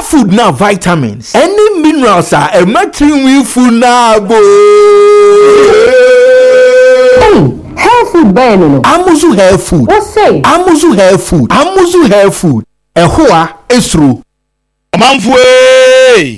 food now vitamins. Any minerals are a matching food now. Health food bẹ́ẹ̀ Amuzu hair food. What's say? Amuzu hair food. Amuzu hair food. Ehua esru. Amanfue.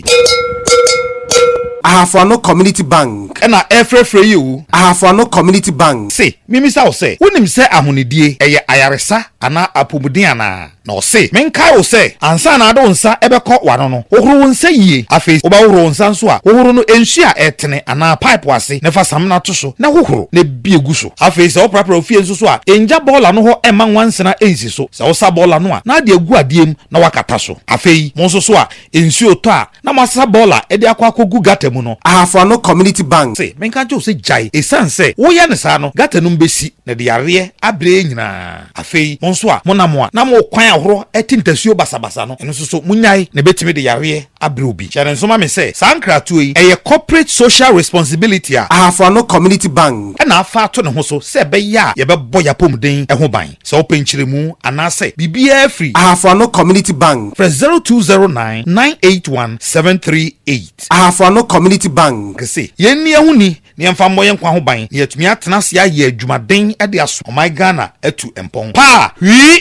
Ahafano Community Bank. Ena efrefre you. Ahafano Community Bank. Say, mimisa o say. Wonim say ahonidie eye ayaresa ana apomuden ana. Na o say, menka o say, ansa na ado nsa ebekọ wano no. Ohoro nsa yie. Afi oba ohoro nsa nso a. Ohoro no ensu a etene ana pipe wase. Ne fa sam na to so. Na ohoro ne biegu so. Afi se oprapra ofie nso so a. Enja bola no ho ema nwansena ensi so. Se osa bola no a. Na de egu adiem na wakata so. Afi mo nso so a ensu oto a. Na masa bola e de akwa akogu gata mu no. Ahafano Community Bank. Say, menka jo say jai. Esan say, wo ya ne sa no. Gata no mbesi na de yare abre nyina. Afi mo nso a mo na mo a. Na mo kwan ahoro etintasuo basabasa no. Eno so munyai na betimi de yare abre obi. Chare nso ma me say, sankratu yi eye corporate social responsibility a. Ahafano Community Bank. Na afa to ne ho so se be ya ye be boya pomden ho ban. Se openchiremu anase bibia free. Ahafano Community Bank. Press 0209 981 738. Ahafano Community Bank. Say, yenni ehuni ne yemfa mmoye nkwa ho ban. Ne yatumi atena se aye adwumaden de aso. My Ghana etu empon. Pa! Wi!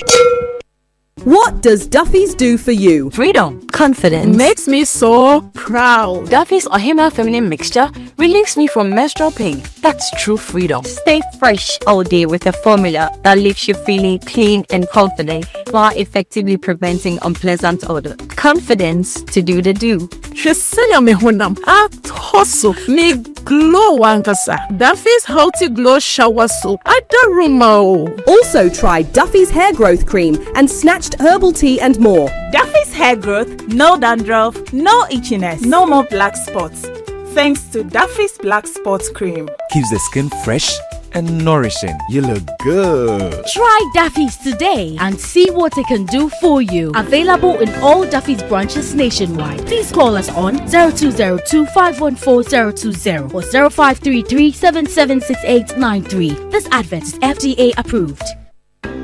What does Duffy's do for you? Freedom. Confidence. Makes me so proud. Duffy's Ohima feminine mixture relieves me from menstrual pain. That's true freedom. Stay fresh all day with a formula that leaves you feeling clean and confident while effectively preventing unpleasant odor. Confidence to do the do. Shesenya me honam atoso me glow wankasa. Duffy's Healthy Glow Shower Soap. Adaruma. Also try Duffy's Hair Growth Cream and Snatched Herbal Tea and more. Duffy's Hair Growth, no dandruff, no itchiness, no more black spots. Thanks to Duffy's Black Spots Cream. Keeps the skin fresh and nourishing. You look good. Try Duffy's today and see what it can do for you. Available in all Duffy's branches nationwide. Please call us on 0202 514 020 or 0533 776893. This advert is FDA approved.